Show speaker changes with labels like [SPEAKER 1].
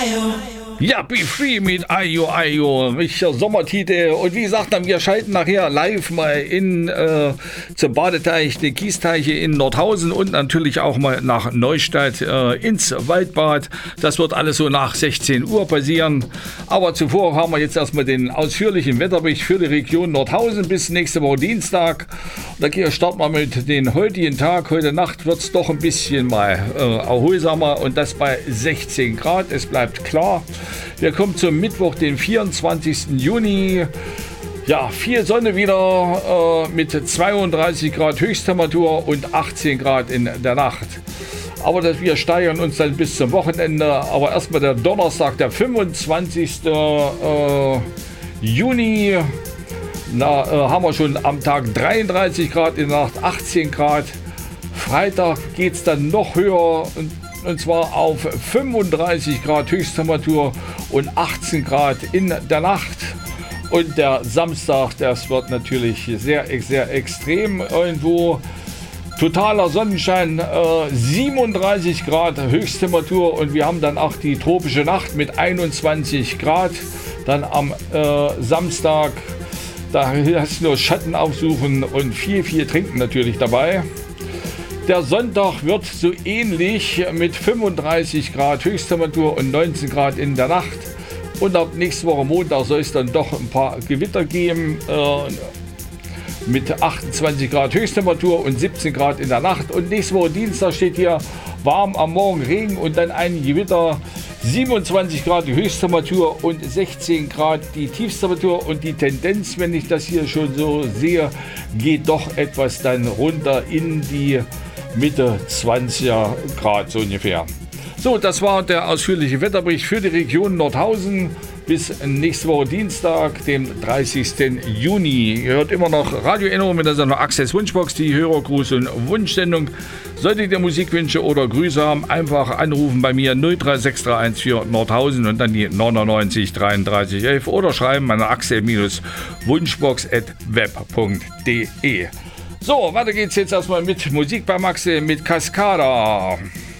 [SPEAKER 1] Ja, Be Free mit Ayo Ayo, richtiger Sommertitel. Und wie gesagt, wir schalten nachher live mal zum Badeteich, die Kiesteiche in Nordhausen und natürlich auch mal nach Neustadt ins Waldbad. Das wird alles so nach 16 Uhr passieren. Aber zuvor haben wir jetzt erstmal den ausführlichen Wetterbericht für die Region Nordhausen bis nächste Woche Dienstag. Und da starten wir mit dem heutigen Tag. Heute Nacht wird es doch ein bisschen mal erholsamer und das bei 16 Grad. Es bleibt klar. Wir kommen zum Mittwoch, den 24. Juni. Ja, viel Sonne wieder mit 32 Grad Höchsttemperatur und 18 Grad in der Nacht. Aber wir steigern uns dann bis zum Wochenende. Aber erstmal der Donnerstag, der 25. Juni. Da haben wir schon am Tag 33 Grad, in der Nacht 18 Grad. Freitag geht es dann noch höher und zwar auf 35 Grad Höchsttemperatur und 18 Grad in der Nacht. Und der Samstag, das wird natürlich sehr, sehr extrem irgendwo. Totaler Sonnenschein, 37 Grad Höchsttemperatur und wir haben dann auch die tropische Nacht mit 21 Grad. Dann am Samstag, da hast du nur Schatten aufsuchen und viel trinken natürlich dabei. Der Sonntag wird so ähnlich mit 35 Grad Höchsttemperatur und 19 Grad in der Nacht. Und ab nächste Woche Montag soll es dann doch ein paar Gewitter geben mit 28 Grad Höchsttemperatur und 17 Grad in der Nacht. Und nächste Woche Dienstag steht hier warm am Morgen Regen und dann ein Gewitter. 27 Grad die Höchsttemperatur und 16 Grad die Tiefsttemperatur und die Tendenz, wenn ich das hier schon so sehe, geht doch etwas dann runter in die Mitte 20er Grad so ungefähr. So, das war der ausführliche Wetterbericht für die Region Nordhausen bis nächste Woche Dienstag, dem 30. Juni. Ihr hört immer noch Radio Enno mit der Sendung Access Wunschbox, die Hörergruß- und Wunschsendung. Solltet ihr Musikwünsche oder Grüße haben, einfach anrufen bei mir 03631 Nordhausen und dann die 99 33 11 oder schreiben an axel-wunschbox@web.de. So, weiter geht's jetzt erstmal mit Musik bei Maxe mit Cascada.